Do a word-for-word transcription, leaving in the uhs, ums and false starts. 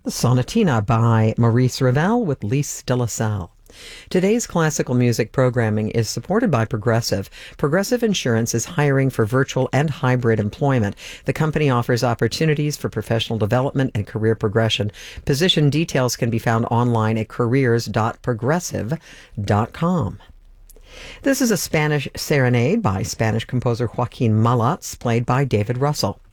Sonatina by Maurice Ravel with Lise de la Salle. Today's classical music programming is supported by Progressive. Progressive Insurance is hiring for virtual and hybrid employment. The company offers opportunities for professional development and career progression. Position details can be found online at careers dot progressive dot com. This is a Spanish serenade by Spanish composer Joaquin Malats, played by David Russell.